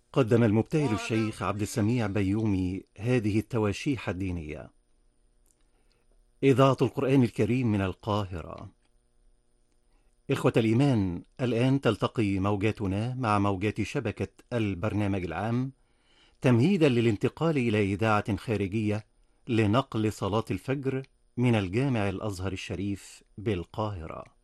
قدم المبتهل الشيخ عبد السميع بيومي هذه التواشيح الدينية. إذاعة القرآن الكريم من القاهرة. إخوة الإيمان، الآن تلتقي موجاتنا مع موجات شبكة البرنامج العام تمهيدا للانتقال إلى إذاعة خارجية لنقل صلاة الفجر من الجامع الأزهر الشريف بالقاهرة.